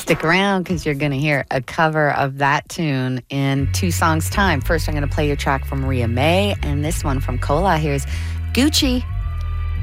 Stick around because you're going to hear a cover of that tune in 2 songs' time. First, I'm going to play your track from Maria May, and this one from Cola. Here's Gucci.